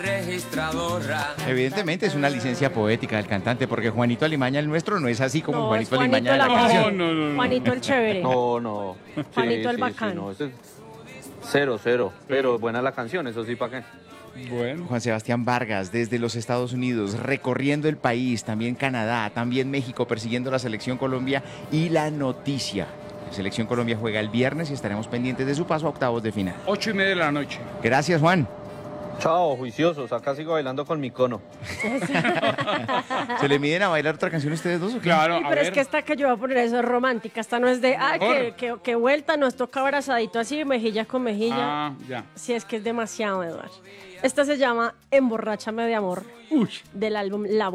registradora. Evidentemente es una licencia poética del cantante, porque Juanito Alimaña, el nuestro, no es así como No, Juanito es Alimaña de la Juanito la canción. No. Juanito el chévere. No. Juanito el bacano. no, ese es 0-0. Pero buena la canción, eso sí, ¿para qué? Bueno. Juan Sebastián Vargas, desde los Estados Unidos, recorriendo el país, también Canadá, también México, persiguiendo la Selección Colombia y la noticia. La Selección Colombia juega el viernes y estaremos pendientes de su paso a octavos de final. 8:30 de la noche. Gracias, Juan. Chao, juiciosos. Acá sigo bailando con mi cono. ¿Se le miden a bailar otra canción ustedes dos o qué? Claro, Sí, a pero es ver. que esta que yo voy a poner eso es romántica. Esta no es de, que vuelta, nos toca abrazadito así, mejilla con mejilla. Ah, ya. Si es que es demasiado, Eduardo. Esta se llama Emborráchame de amor, del álbum La